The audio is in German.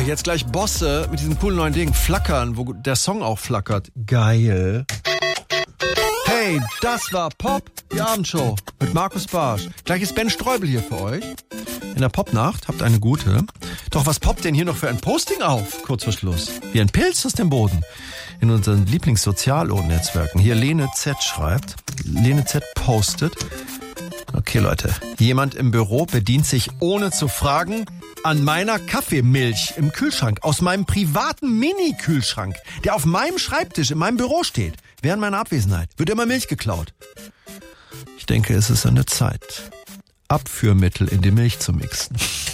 jetzt gleich Bosse mit diesem coolen neuen Ding. Flackern, wo der Song auch flackert. Geil. Hey, das war Pop, die Abendshow mit Markus Barsch. Gleich ist Ben Streubel hier für euch. In der Popnacht, habt eine gute. Doch was poppt denn hier noch für ein Posting auf? Kurz vor Schluss. Wie ein Pilz aus dem Boden. In unseren Lieblings-Sozialnetzwerken. Hier Lene Z schreibt. Lene Z postet. Okay, Leute. Jemand im Büro bedient sich ohne zu fragen an meiner Kaffeemilch im Kühlschrank. Aus meinem privaten Mini-Kühlschrank, der auf meinem Schreibtisch in meinem Büro steht. Während meiner Abwesenheit wird immer Milch geklaut. Ich denke, es ist an der Zeit, Abführmittel in die Milch zu mixen.